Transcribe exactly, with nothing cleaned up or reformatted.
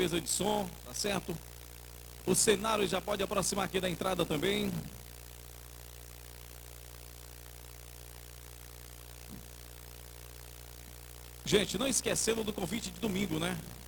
mesa de som, tá certo? O cenário já pode aproximar aqui da entrada também. Gente, não esquecendo do convite de domingo, né?